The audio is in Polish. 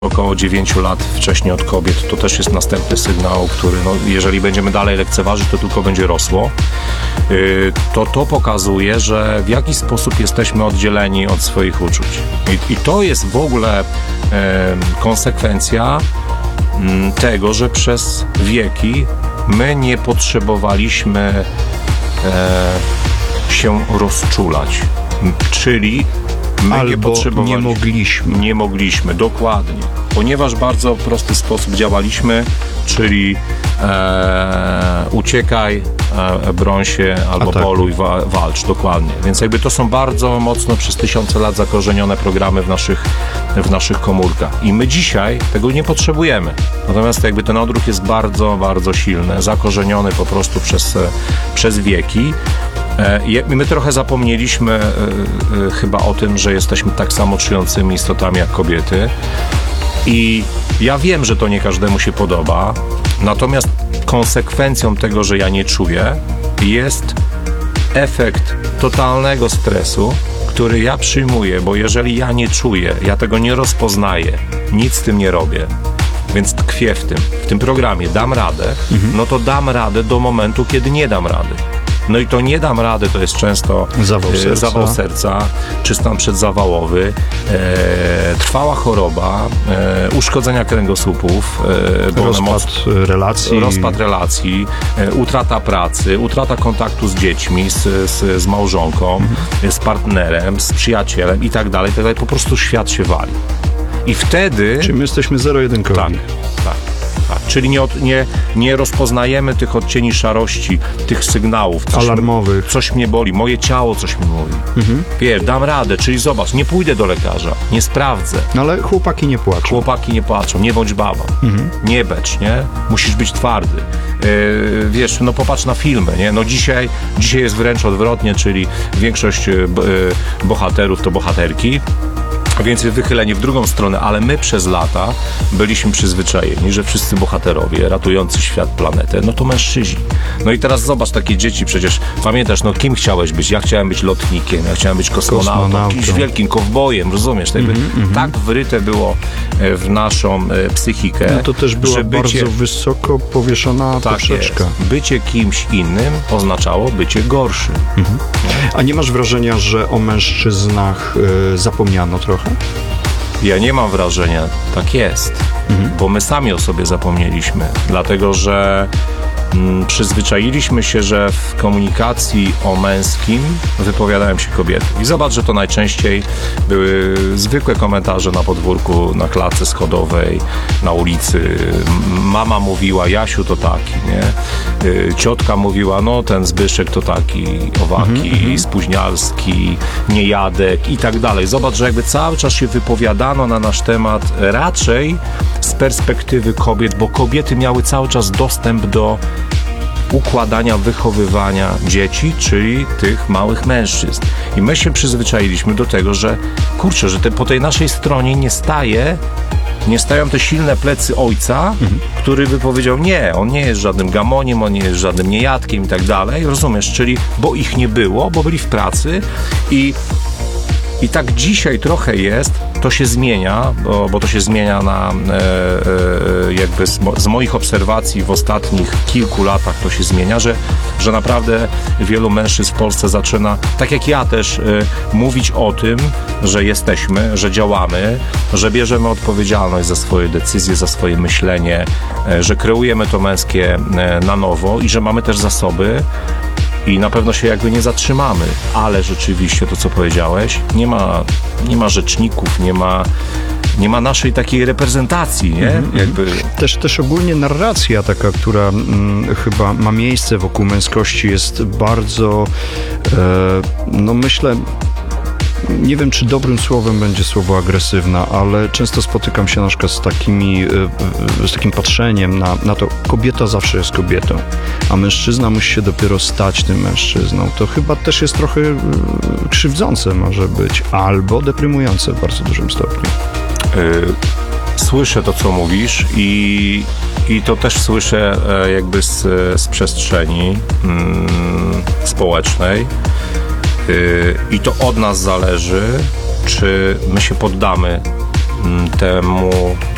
około 9 lat wcześniej od kobiet. To też jest następny sygnał, który, jeżeli będziemy dalej lekceważyć, to tylko będzie rosło. To pokazuje, że w jakiś sposób jesteśmy oddzieleni od swoich uczuć. I to jest w ogóle konsekwencja tego, że przez wieki my nie potrzebowaliśmy się rozczulać. Czyli my albo nie mogliśmy, dokładnie. Ponieważ w bardzo prosty sposób działaliśmy, czyli uciekaj, broń się, albo poluj, walcz, dokładnie. Więc jakby to są bardzo mocno przez tysiące lat zakorzenione programy w naszych komórkach. I my dzisiaj tego nie potrzebujemy. Natomiast jakby ten odruch jest bardzo, bardzo silny, zakorzeniony po prostu przez wieki. I my trochę zapomnieliśmy chyba o tym, że jesteśmy tak samo czującymi istotami jak kobiety. I ja wiem, że to nie każdemu się podoba, natomiast konsekwencją tego, że ja nie czuję, jest efekt totalnego stresu, który ja przyjmuję, bo jeżeli ja nie czuję, ja tego nie rozpoznaję, nic z tym nie robię, więc tkwię w tym programie, dam radę, no to dam radę do momentu, kiedy nie dam rady. No i to nie dam rady, to jest często zawał serca, czy stan przedzawałowy, trwała choroba, uszkodzenia kręgosłupów, rozpad relacji, utrata pracy, utrata kontaktu z dziećmi, z małżonką, z partnerem, z przyjacielem i tak dalej, po prostu świat się wali. I wtedy... Czyli my jesteśmy zero-jedynkowi. Tak. Czyli nie rozpoznajemy tych odcieni szarości, tych sygnałów. Alarmowych. Coś mnie boli, moje ciało coś mi mówi. Wiesz, dam radę, czyli zobacz, nie pójdę do lekarza, nie sprawdzę. No ale chłopaki nie płaczą. Nie bądź babą. Nie becz, nie? Musisz być twardy. Wiesz, popatrz na filmy, nie? Dzisiaj jest wręcz odwrotnie, czyli większość bohaterów to bohaterki. Więc wychylenie w drugą stronę, ale my przez lata byliśmy przyzwyczajeni, że wszyscy bohaterowie ratujący świat, planetę, to mężczyźni. No i teraz zobacz takie dzieci, przecież pamiętasz, kim chciałeś być? Ja chciałem być lotnikiem, ja chciałem być kosmonautą, jakimś wielkim kowbojem, rozumiesz? Tak wryte było w naszą psychikę. No to też była bardzo wysoko powieszona poprzeczka. Bycie kimś innym oznaczało bycie gorszym. A nie masz wrażenia, że o mężczyznach zapomniano trochę? Ja nie mam wrażenia, tak jest, bo my sami o sobie zapomnieliśmy, dlatego że przyzwyczailiśmy się, że w komunikacji o męskim wypowiadają się kobiety. I zobacz, że to najczęściej były zwykłe komentarze na podwórku, na klatce schodowej, na ulicy. Mama mówiła, Jasiu to taki, nie? Ciotka mówiła, ten Zbyszek to taki, owaki, spóźnialski, niejadek i tak dalej. Zobacz, że jakby cały czas się wypowiadano na nasz temat raczej z perspektywy kobiet, bo kobiety miały cały czas dostęp do układania, wychowywania dzieci, czyli tych małych mężczyzn. I my się przyzwyczailiśmy do tego, że że po tej naszej stronie nie stają te silne plecy ojca, który by powiedział, nie, on nie jest żadnym gamoniem, on nie jest żadnym niejadkiem i tak dalej, rozumiesz, czyli bo ich nie było, bo byli w pracy i tak dzisiaj trochę jest, to się zmienia, bo to się zmienia jakby z moich obserwacji w ostatnich kilku latach to się zmienia, że naprawdę wielu mężczyzn w Polsce zaczyna, tak jak ja też, mówić o tym, że jesteśmy, że działamy, że bierzemy odpowiedzialność za swoje decyzje, za swoje myślenie, że kreujemy to męskie na nowo i że mamy też zasoby. I na pewno się jakby nie zatrzymamy, ale rzeczywiście to, co powiedziałeś, nie ma rzeczników, nie ma naszej takiej reprezentacji, nie? Też ogólnie narracja taka, która chyba ma miejsce wokół męskości, jest bardzo, myślę, nie wiem, czy dobrym słowem będzie słowo agresywna, ale często spotykam się na przykład z takim patrzeniem na to, kobieta zawsze jest kobietą, a mężczyzna musi się dopiero stać tym mężczyzną. To chyba też jest trochę krzywdzące może być, albo deprymujące w bardzo dużym stopniu. Słyszę to, co mówisz i to też słyszę jakby z przestrzeni społecznej. I to od nas zależy, czy my się poddamy temu